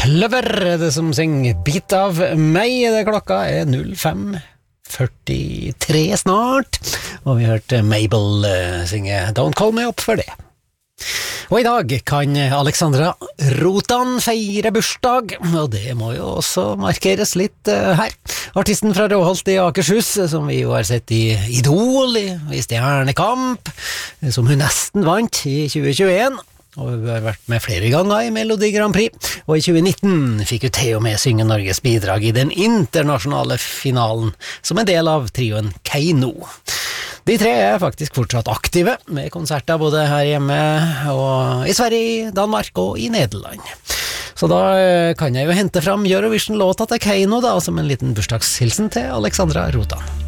Kløver er det som synger Bit av meg. Klokka er 05:43 snart, og vi hørte Mabel synge Don't Call Me Up for det. Og i dag kan Alexandra Rotan feire bursdag, og det må jo også markeres litt her. Artisten fra Råholt i Akershus, som vi jo har sett i Idol, i Stjernekamp, som hun nesten vant i 2021, og hun har vært med flere ganger i Melodi Grand Prix, og i 2019 fikk hun til og med synge Norges bidrag i den internasjonale finalen, som en del av trioen Keiino. De tre er faktisk fortsatt aktive, med konserter både her hjemme og i Sverige, Danmark og i Nederland. Så da kan jeg jo hente fram Eurovision-låta til Keiino da, som en liten bursdagshilsen til Alexandra Rotan.